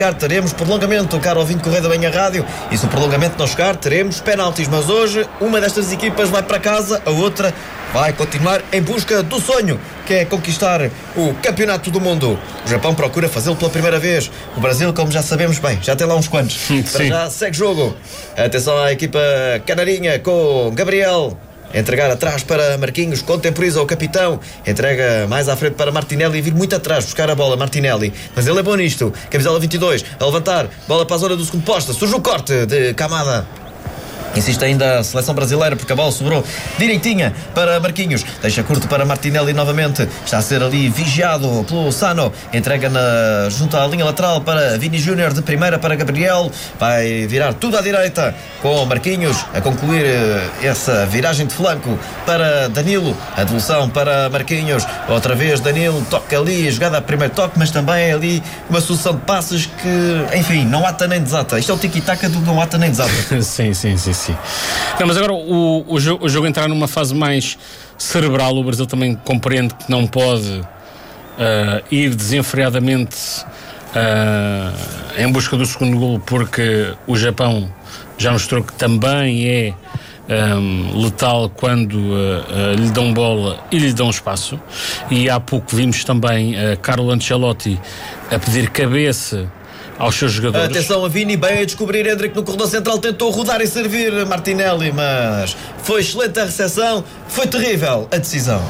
Teremos prolongamento, caro ouvinte Correio da Manhã Rádio, e se o prolongamento não chegar, teremos penaltis, mas hoje uma destas equipas vai para casa, a outra vai continuar em busca do sonho, que é conquistar o Campeonato do Mundo. O Japão procura fazê-lo pela primeira vez. O Brasil, como já sabemos bem, já tem lá uns quantos. Para já segue jogo. Atenção à equipa canarinha com Gabriel. Entregar atrás para Marquinhos, contemporiza o capitão, entrega mais à frente para Martinelli e vir muito atrás buscar a bola, Martinelli, mas ele é bom nisto. Camisola 22, a levantar, bola para a zona do segundo posto, surge o corte de Camada. Insiste ainda a seleção brasileira porque a bola sobrou direitinha para Marquinhos, deixa curto para Martinelli novamente, está a ser ali vigiado pelo Sano, entrega junto à linha lateral para Vini Júnior, de primeira para Gabriel, vai virar tudo à direita com Marquinhos a concluir essa viragem de flanco para Danilo, a devolução para Marquinhos, outra vez Danilo, toca ali, jogada a primeiro toque, mas também é ali uma sucessão de passes que, enfim, não ata nem desata. Isto é o tiki-taka do não ata nem desata. Sim. Não, mas agora o jogo entrar numa fase mais cerebral, o Brasil também compreende que não pode ir desenfreadamente em busca do segundo golo, porque o Japão já mostrou que também é letal quando lhe dão bola e lhe dão espaço, e há pouco vimos também Carlo Ancelotti a pedir cabeça aos seus jogadores. Atenção a Vini, bem a descobrir Endrick no corredor central, tentou rodar e servir Martinelli, mas foi excelente a recepção, foi terrível a decisão.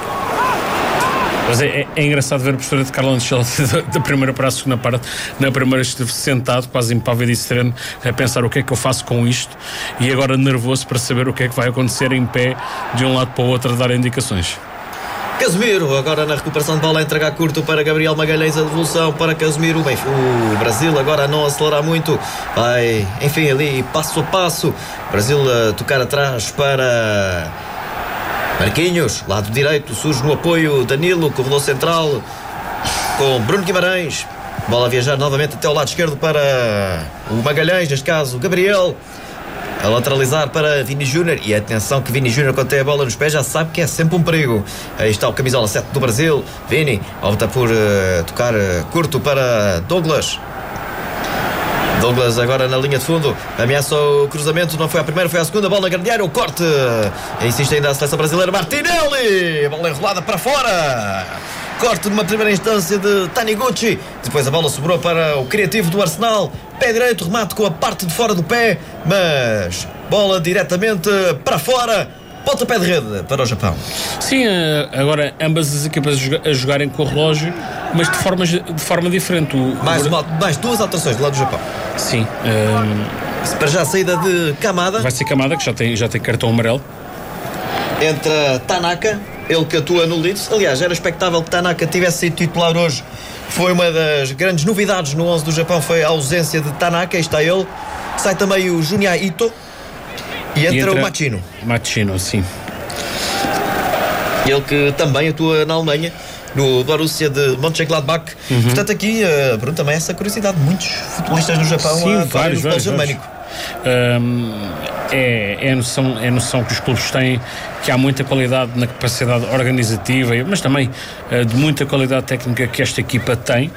Mas é engraçado ver a postura de Carlo Ancelotti da primeira para a segunda parte. Na primeira esteve sentado, quase impávido e sereno, a pensar o que é que eu faço com isto, e agora nervoso para saber o que é que vai acontecer em pé, de um lado para o outro, a dar indicações. Casemiro, agora na recuperação de bola, a entregar curto para Gabriel Magalhães, a devolução para Casemiro. Bem, o Brasil agora a não acelerar muito, vai, enfim, ali passo a passo. Brasil a tocar atrás para Marquinhos, lado direito, surge no apoio Danilo, corredor central com Bruno Guimarães. Bola a viajar novamente até ao lado esquerdo para o Magalhães, neste caso Gabriel. A lateralizar para Vini Júnior, e atenção que Vini Júnior, quando tem a bola nos pés, já sabe que é sempre um perigo. Aí está o camisola 7 do Brasil. Vini opta por tocar curto para Douglas agora na linha de fundo, ameaça o cruzamento, não foi a primeira, foi a segunda, bola na grande área, o corte, insiste ainda a seleção brasileira, Martinelli, bola enrolada para fora, corte numa primeira instância de Taniguchi, depois a bola sobrou para o criativo do Arsenal, pé direito, remate com a parte de fora do pé, mas bola diretamente para fora, pontapé de rede para o Japão. Sim, agora ambas as equipas a jogarem com o relógio, mas de forma diferente. Mais duas alterações do lado do Japão. Sim. Para já a saída de Kamada. Vai ser Kamada, que já tem cartão amarelo. Entra Tanaka, ele que atua no Leeds. Aliás, era expectável que Tanaka tivesse sido titular hoje. Foi uma das grandes novidades no 11 do Japão, foi a ausência de Tanaka. Aí está ele. Sai também o Junya Ito. E entra o Machino. Machino, sim. Ele que também atua na Alemanha, no Borussia de Mönchengladbach. Portanto, aqui, Bruno, também essa curiosidade. Muitos futebolistas no Japão sim, vários, no futebol germânico. É a noção que os clubes têm, que há muita qualidade na capacidade organizativa, mas também de muita qualidade técnica que esta equipa tem.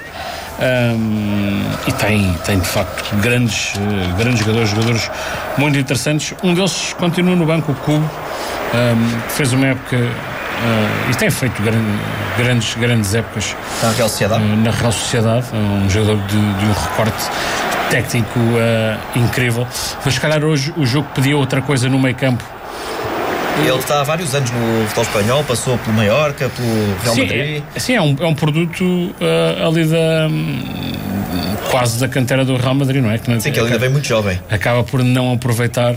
E tem de facto grandes jogadores muito interessantes. Um deles continua no banco, o Kubo, que fez uma época e tem feito grandes épocas na Real Sociedade, um jogador de um recorte técnico incrível, mas se calhar hoje o jogo pedia outra coisa no meio campo. Ele está há vários anos no futebol espanhol, passou pelo Mallorca, pelo Real Madrid. Sim, é um produto ali quase da cantera do Real Madrid, não é? Sim, que ele ainda vem muito jovem. Acaba por não aproveitar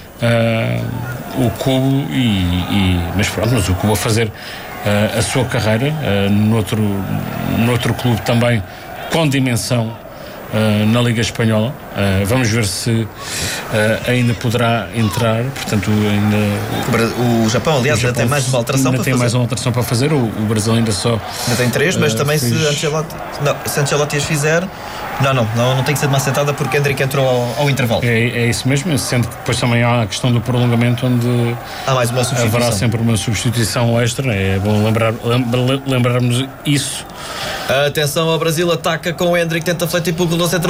o Kubo, mas pronto, mas o Kubo a fazer a sua carreira no outro clube também com dimensão na Liga Espanhola. Vamos ver se ainda poderá entrar. Portanto, o Japão, aliás, ainda tem mais uma alteração para fazer. Tem mais uma alteração para fazer. O Brasil ainda tem 3, mas também se Ancelotti as fizer, não tem que ser de uma assentada, porque Endrick entrou ao intervalo. É isso mesmo, sendo que depois também há a questão do prolongamento, onde há mais uma substituição. Haverá sempre uma substituição extra. É bom lembrarmos isso. Atenção ao Brasil, ataca com o Endrick, tenta fletir pelo corredor central.